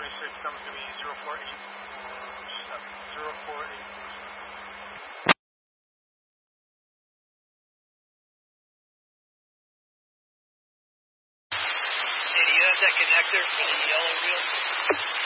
36 comes to me 04847. Hey, do you have that connector for the yellow reel?